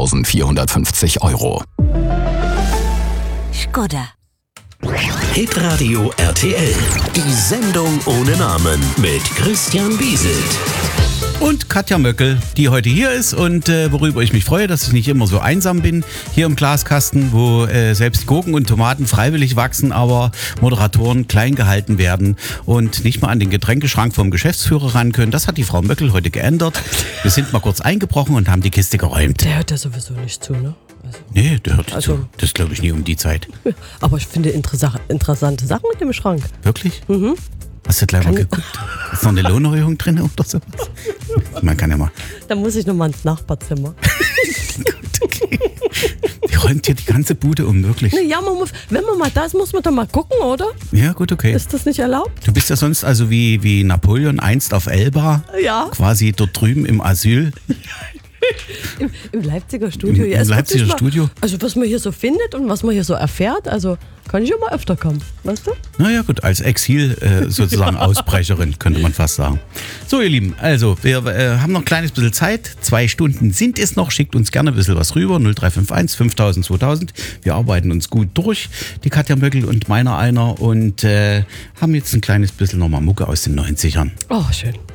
13.450 €. Škoda. Hitradio RTL. Die Sendung ohne Namen mit Christian Bieselt. Und Katja Möckel, die heute hier ist und worüber ich mich freue, dass ich nicht immer so einsam bin hier im Glaskasten, wo selbst Gurken und Tomaten freiwillig wachsen, aber Moderatoren klein gehalten werden und nicht mal an den Getränkeschrank vom Geschäftsführer ran können. Das hat die Frau Möckel heute geändert. Wir sind mal kurz eingebrochen und haben die Kiste geräumt. Der hört ja sowieso nicht zu, ne? Nee, der hört nicht zu. Das glaube ich nie um die Zeit. Aber ich finde interessante Sachen mit dem Schrank. Wirklich? Mhm. Hast du gleich mal geguckt? Ist noch eine Lohnerhöhung drin oder sowas? Man kann ja mal. Dann muss ich nochmal ins Nachbarzimmer. Gut, okay. Die räumt hier die ganze Bude um, wirklich. Ja, wenn man mal da ist, muss man doch mal gucken, oder? Ja, gut, okay. Ist das nicht erlaubt? Du bist ja sonst also wie Napoleon einst auf Elba. Ja. Quasi dort drüben im Asyl. Im Leipziger Studio. Im Leipziger Studio. Also was man hier so findet und was man hier so erfährt, also kann ich ja mal öfter kommen, weißt du? Naja gut, als Exil sozusagen Ausbrecherin, könnte man fast sagen. So ihr Lieben, also wir haben noch ein kleines bisschen Zeit. 2 Stunden sind es noch. Schickt uns gerne ein bisschen was rüber. 0351 5000 2000. Wir arbeiten uns gut durch, die Katja Möckel und meiner einer. Und haben jetzt ein kleines bisschen nochmal Mucke aus den 90ern. Oh, schön.